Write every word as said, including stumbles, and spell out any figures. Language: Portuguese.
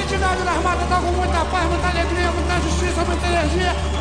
ligado na armada, tá com muita paz, muita alegria, muita justiça, muita energia.